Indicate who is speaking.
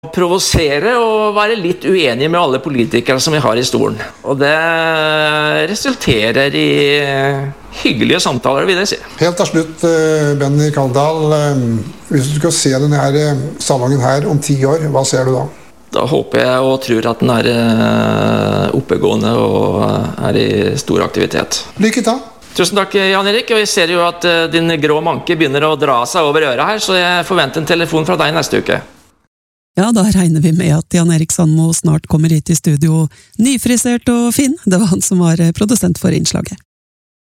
Speaker 1: Provosere og være litt uenig med alle politikere som vi har i stolen. Og det resulterer i hyggelige samtaler, vil jeg si.
Speaker 2: Helt til slutt, Benny Kaldal, hvis du skal se denne salongen her om 10 år, hva ser du da?
Speaker 1: Da håper jeg og tror at den er oppegående og er i stor aktivitet.
Speaker 2: Lykke til!
Speaker 1: Tusen takk, Jan Erik. Og jeg ser jo at din grå manke begynner å dra seg over øret her, så jeg forventer en telefon fra deg neste uke.
Speaker 3: Ja, da regner vi med at Jan Erik Sandmo snart kommer hit i studio nyfrisert og fin. Det var han som var produsent for innslaget.